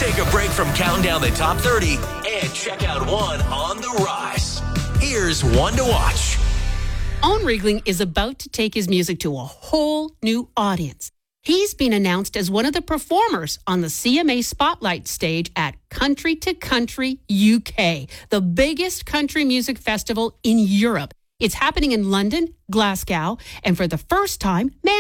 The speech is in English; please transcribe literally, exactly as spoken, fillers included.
take a break from counting down the top thirty and check out one on the rise. Here's one to watch. Owen Riegling is about to take his music to a whole new audience. He's been announced as one of the performers on the C M A Spotlight stage at Country to Country U K, the biggest country music festival in Europe. It's happening in London, Glasgow, and for the first time,